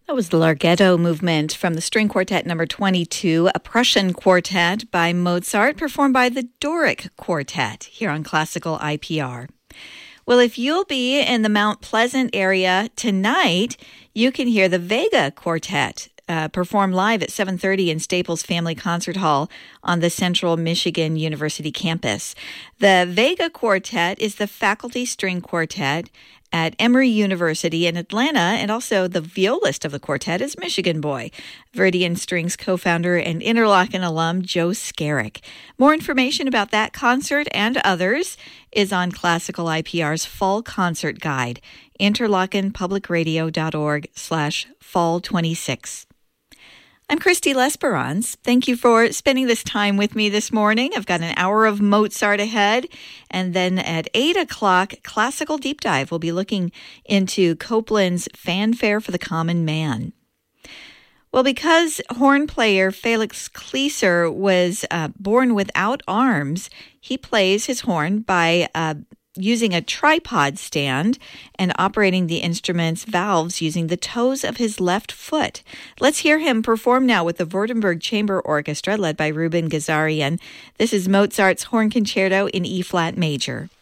That was the Larghetto movement from the string quartet number 22, a Prussian quartet by Mozart, performed by the Doric Quartet here on Classical IPR. Well, if you'll be in the Mount Pleasant area tonight, you can hear the Vega Quartet perform live at 7:30 in Staples Family Concert Hall on the Central Michigan University campus. The Vega Quartet is the faculty string quartet at Emory University in Atlanta, and also the violist of the quartet is Michigan boy, Viridian Strings co-founder and Interlochen alum Joe Skerrick. More information about that concert and others is on Classical IPR's Fall Concert Guide, interlochenpublicradio.org/fall26. I'm Christy Lesperance. Thank you for spending this time with me this morning. I've got an hour of Mozart ahead. And then at 8 o'clock, Classical Deep Dive. We'll be looking into Copland's Fanfare for the Common Man. Well, because horn player Felix Kleiser was born without arms, he plays his horn by using a tripod stand and operating the instrument's valves using the toes of his left foot. Let's hear him perform now with the Württemberg Chamber Orchestra led by Ruben Gazarian. This is Mozart's Horn Concerto in E-flat major.